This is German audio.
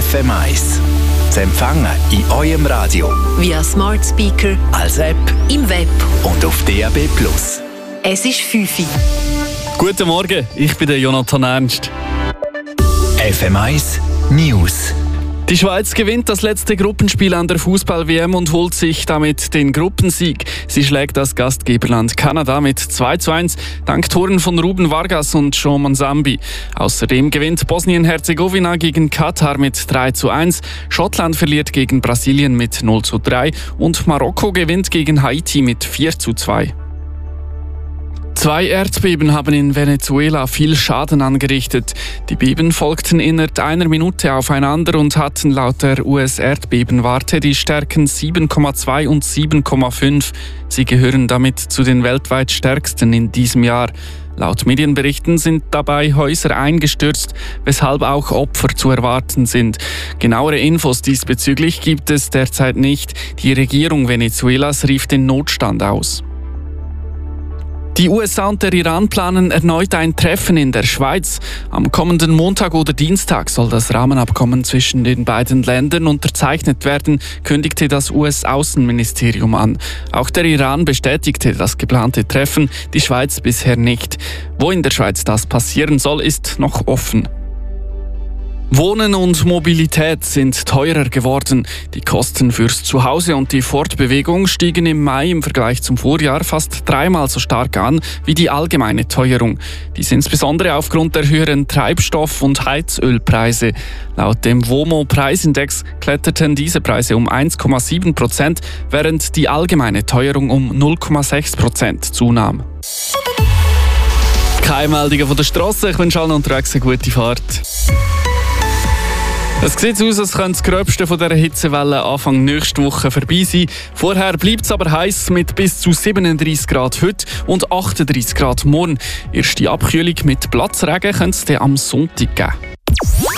FM1. Zu empfangen in eurem Radio, via Smart Speaker, als App im Web und auf DAB+. Es ist 5 Uhr. Guten Morgen, ich bin der Jonathan Ernst. FM1 News. Die Schweiz gewinnt das letzte Gruppenspiel an der Fußball-WM und holt sich damit den Gruppensieg. Sie schlägt das Gastgeberland Kanada mit 2:1 dank Toren von Ruben Vargas und Jean Monsambi. Außerdem gewinnt Bosnien-Herzegowina gegen Katar mit 3:1, Schottland verliert gegen Brasilien mit 0:3 und Marokko gewinnt gegen Haiti mit 4:2. 2 Erdbeben haben in Venezuela viel Schaden angerichtet. Die Beben folgten innerhalb einer Minute aufeinander und hatten laut der US-Erdbebenwarte die Stärken 7,2 und 7,5. Sie gehören damit zu den weltweit stärksten in diesem Jahr. Laut Medienberichten sind dabei Häuser eingestürzt, weshalb auch Opfer zu erwarten sind. Genauere Infos diesbezüglich gibt es derzeit nicht. Die Regierung Venezuelas rief den Notstand aus. Die USA und der Iran planen erneut ein Treffen in der Schweiz. Am kommenden Montag oder Dienstag soll das Rahmenabkommen zwischen den beiden Ländern unterzeichnet werden, kündigte das US-Außenministerium an. Auch der Iran bestätigte das geplante Treffen, die Schweiz bisher nicht. Wo in der Schweiz das passieren soll, ist noch offen. Wohnen und Mobilität sind teurer geworden. Die Kosten fürs Zuhause und die Fortbewegung stiegen im Mai im Vergleich zum Vorjahr fast 3-mal so stark an wie die allgemeine Teuerung. Dies insbesondere aufgrund der höheren Treibstoff- und Heizölpreise. Laut dem WOMO-Preisindex kletterten diese Preise um 1,7%, während die allgemeine Teuerung um 0,6% zunahm. Keine Meldungen von der Strasse. Ich wünsche allen unterwegs eine gute Fahrt. Es sieht aus, als könnte das Gröbste von dieser Hitzewelle Anfang nächste Woche vorbei sein. Vorher bleibt es aber heiß mit bis zu 37 Grad heute und 38 Grad morgen. Erste Abkühlung mit Platzregen könnte es dann am Sonntag geben.